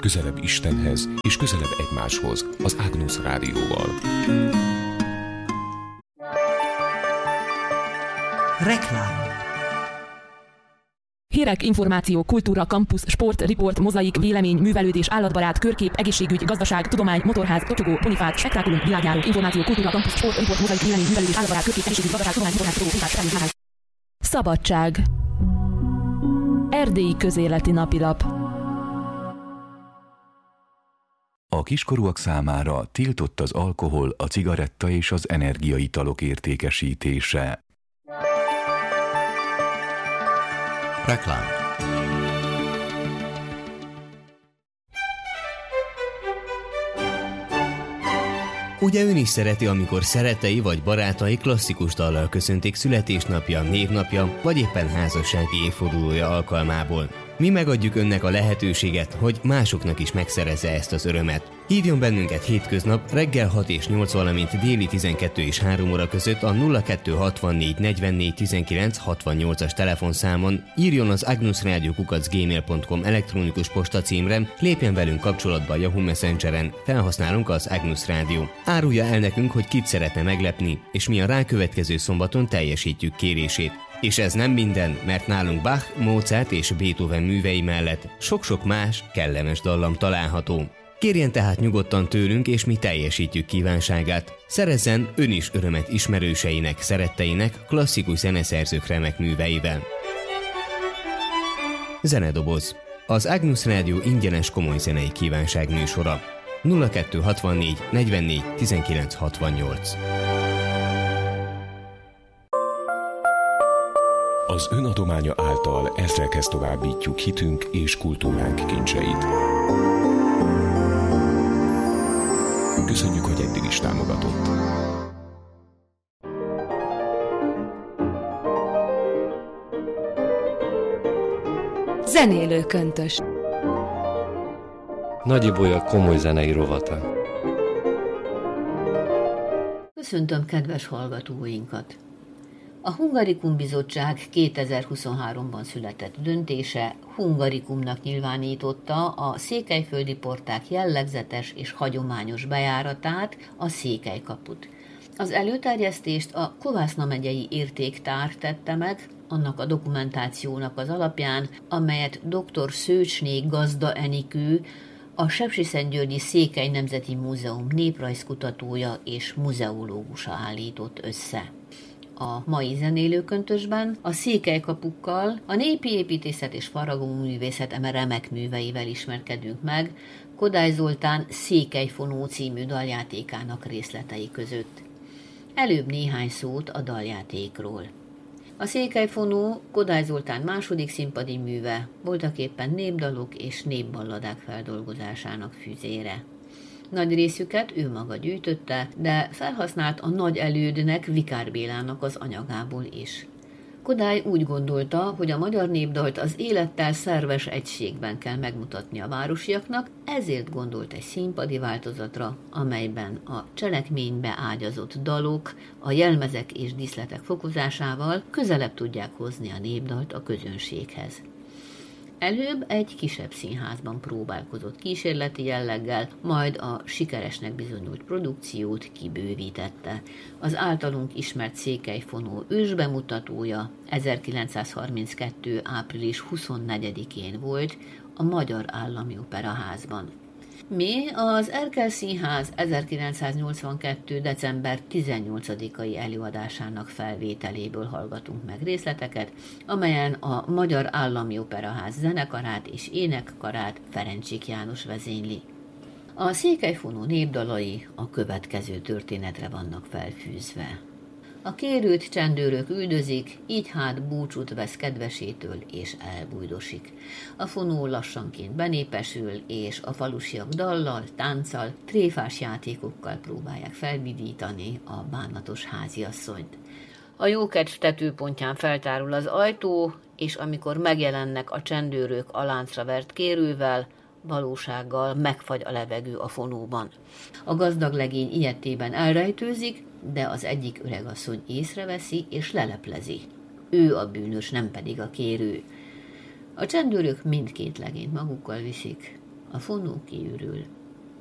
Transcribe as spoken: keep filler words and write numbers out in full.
közelebb Istenhez és közelebb egymáshoz az Agnus Rádióval. Reklám. Hírek, információ, kultúra, kampusz, sport, riport, mozaik, vélemény, művelődés, állatbarát, körkép, egészségügy, gazdaság, tudomány, motorház, totyogó, ponifát, spektákulum, világjáró, információ, kultúra, kampusz, sport, riport, mozaik, vélemény, művelődés, állatbarát, körkép, egészségügy, gazdaság, tudomány, motorház, totyogó, ponifát, spektákulum. Szabadság. Erdélyi közéleti napilap. A kiskorúak számára tiltott az alkohol, a cigaretta és az energiaitalok értékesítése. Reklám. Ugye ön is szereti, amikor szerettei vagy barátai klasszikus dallal köszöntik születésnapja, névnapja, vagy éppen házassági évfordulója alkalmából. Mi megadjuk önnek a lehetőséget, hogy másoknak is megszerezze ezt az örömet. Hívjon bennünket hétköznap reggel hat és nyolc, valamint déli tizenkettő és három óra között a nulla kettő hatvannégy negyvennégy tizenkilenc hatvannyolcas telefonszámon, írjon az agnusradio kukac gmail pont com elektronikus posta címre, lépjen velünk kapcsolatba a Yahoo Messengeren, felhasználunk az Agnus Rádió. Árulja el nekünk, hogy kit szeretne meglepni, és mi a rákövetkező szombaton teljesítjük kérését. És ez nem minden, mert nálunk Bach, Mozart és Beethoven művei mellett sok-sok más, kellemes dallam található. Kérjen tehát nyugodtan tőlünk, és mi teljesítjük kívánságát. Szerezzen ön is örömet ismerőseinek, szeretteinek, klasszikus zeneszerzők remek műveivel. Zenedoboz. Az Agnus Rádió ingyenes komoly zenei kívánság műsora. nulla kettő hatvannégy negyvennégy tizenkilenc hatvannyolc. Az ön adománya által ezrekhez továbbítjuk hitünk és kultúránk kincseit. Köszönjük, hogy eddig is támogatott. Zenélő köntös. Nagy Ibolya komoly zenei rovata. Köszöntöm kedves hallgatóinkat! A Hungarikum Bizottság kétezer-huszonháromban született döntése hungarikumnak nyilvánította a székelyföldi porták jellegzetes és hagyományos bejáratát, a Székelykaput. Az előterjesztést a Kovászna megyei értéktár tette meg, annak a dokumentációnak az alapján, amelyet dr. Szőcsné Gazda Enikő, a Sepsiszentgyörgyi Székely Nemzeti Múzeum néprajzkutatója és muzeológusa állított össze. A mai zenélőköntösben a székelykapukkal, a népi építészet és faragóművészet eme remek műveivel ismerkedünk meg Kodály Zoltán Székelyfonó című daljátékának részletei között. Előbb néhány szót a daljátékról. A Székelyfonó Kodály Zoltán második színpadi műve, voltaképpen népdalok és népballadák feldolgozásának füzére. Nagy részüket ő maga gyűjtötte, de felhasznált a nagy elődnek, Vikár Bélának az anyagából is. Kodály úgy gondolta, hogy a magyar népdalt az élettel szerves egységben kell megmutatni a városiaknak, ezért gondolt egy színpadi változatra, amelyben a cselekménybe ágyazott dalok, a jelmezek és díszletek fokozásával közelebb tudják hozni a népdalt a közönséghez. Előbb egy kisebb színházban próbálkozott kísérleti jelleggel, majd a sikeresnek bizonyult produkciót kibővítette. Az általunk ismert Székelyfonó ősbemutatója ezerkilencszázharminckettő. április huszonnegyedikén volt a Magyar Állami Operaházban. Mi az Erkel Színház ezerkilencszáznyolcvankettő. december tizennyolcadikai előadásának felvételéből hallgatunk meg részleteket, amelyen a Magyar Állami Operaház zenekarát és énekkarát Ferencsik János vezényli. A Székelyfonó népdalai a következő történetre vannak felfűzve. A kérőt csendőrök üldözik, így hát búcsút vesz kedvesétől és elbújdosik. A fonó lassanként benépesül, és a falusiak dallal, tánccal, tréfás játékokkal próbálják felvidítani a bánatos háziasszonyt. A jókedv tetőpontján feltárul az ajtó, és amikor megjelennek a csendőrök a láncra vert kérővel, valósággal megfagy a levegő a fonóban. A gazdag legény ilyettében elrejtőzik, de az egyik öregasszony észreveszi és leleplezi. Ő a bűnös, nem pedig a kérő. A csendőrök mindkét legényt magukkal viszik, a fonó kiürül.